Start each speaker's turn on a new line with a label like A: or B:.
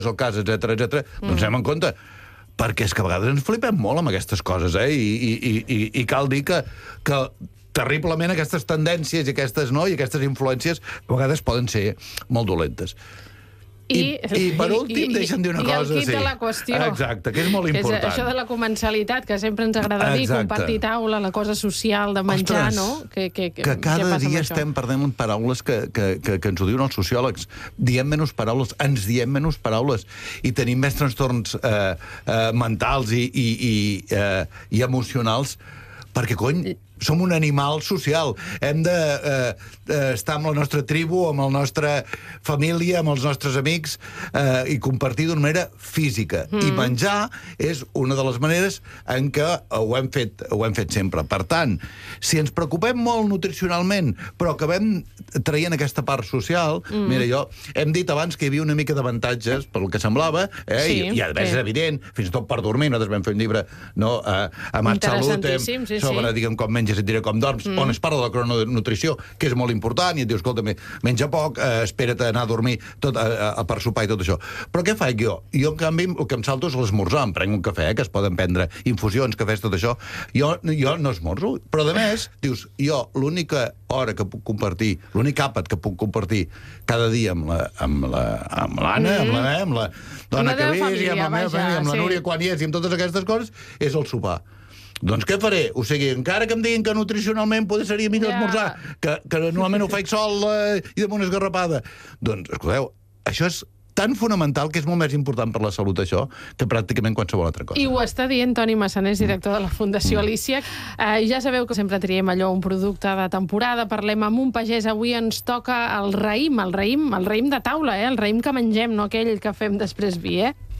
A: el cas, etc. Doncs anem en compte. Perquè és que a vegades ens flipem molt amb aquestes coses, i cal dir que terriblement aquestes tendències i aquestes influències a vegades poden ser molt dolentes. I per últim, deixa'm dir una cosa.
B: I el quid de la qüestió.
A: Exacte, que és molt important.
B: És això de la comensalitat, que sempre ens agrada dir, compartir taula, la cosa social de menjar, no?
A: Que cada dia estem perdent paraules que ens ho diuen els sociòlegs. Diem menys paraules, ens diem menys paraules, i tenim més trastorns mentals i emocionals, perquè, cony, som un animal social. Hem d'estar amb la nostra tribu, amb la nostra família, amb els nostres amics, i compartir d'una manera física. I menjar és una de les maneres en què ho hem fet sempre. Per tant, si ens preocupem molt nutricionalment, però acabem traient aquesta part social, mira, hem dit abans que hi havia una mica d'avantatges, pel que semblava, i a més és evident, fins i tot per dormir. Nosaltres vam fer un llibre a Mat Salut sobre, diguem, com menges et diré com dorms, on es parla de la crononutrició, que és molt important, i et diu, escolta, menja poc, espera't a anar a dormir per sopar i tot això. Però què faig jo? Jo, en canvi, el que em salto és l'esmorzar. Em prenc un cafè, que es poden prendre infusions, cafès, tot això. Jo no esmorzo. Però, a més, dius, jo l'única hora que puc compartir, l'únic àpat que puc compartir cada dia amb l'Anna, amb la dona que vis, i amb la meva família, amb la Núria quan hi és, i amb totes aquestes coses, és el sopar. Doncs què faré? O sigui, encara que em diguin que nutricionalment potser seria millor esmorzar, que normalment ho faig sol i damunt esgarrapada. Doncs, escolteu, això és tan fonamental que és molt més important per la salut, això, que pràcticament qualsevol altra cosa.
B: I ho està dient Toni Massanés, director de la Fundació Alícia. Ja sabeu que sempre triem allò, un producte de temporada, parlem amb un pagès. Avui ens toca el raïm de taula, el raïm que mengem, no aquell que fem després vi,